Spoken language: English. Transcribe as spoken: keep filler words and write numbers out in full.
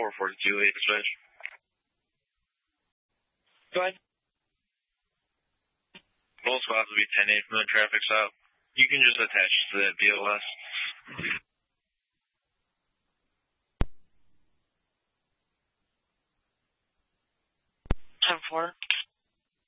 four forty-two, eight dispatch. Go ahead. Both spots will be ten eight from the traffic stop. You can just attach to that B L S. ten four.